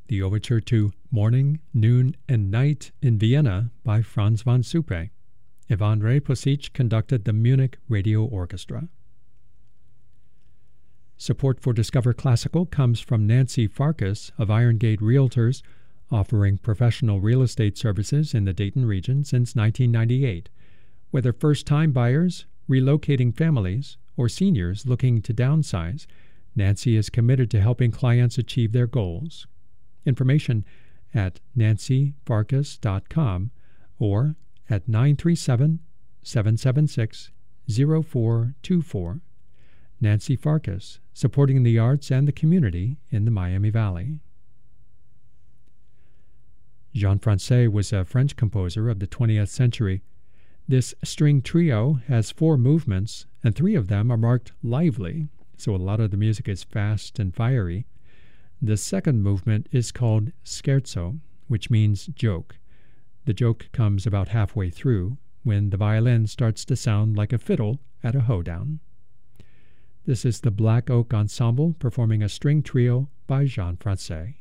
the overture to Morning, Noon, and Night in Vienna by Franz von Suppe. Ivan Reposic conducted the Munich Radio Orchestra. Support for Discover Classical comes from Nancy Farkas of Irongate Realtors, offering professional real estate services in the Dayton region since 1998. Whether first-time buyers, relocating families, or seniors looking to downsize, Nancy is committed to helping clients achieve their goals. Information at nancyfarkas.com or at 937-776-0424. Nancy Farkas, supporting the arts and the community in the Miami Valley. Jean Francais was a French composer of the 20th century. This string trio has 4 movements, and 3 of them are marked lively, so a lot of the music is fast and fiery. The second movement is called scherzo, which means joke. The joke comes about halfway through, when the violin starts to sound like a fiddle at a hoedown. This is the Black Oak Ensemble performing a string trio by Jean Francais.